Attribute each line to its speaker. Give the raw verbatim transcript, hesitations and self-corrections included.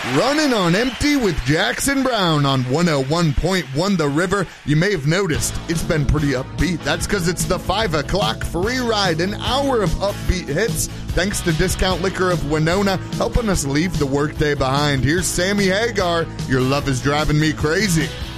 Speaker 1: Running on empty with Jackson Brown on one oh one point one The River. You may have noticed it's been pretty upbeat. That's because it's the five o'clock free ride, an hour of upbeat hits, thanks to Discount Liquor of Winona, helping us leave the workday behind. Here's Sammy Hagar, Your Love Is Driving Me Crazy.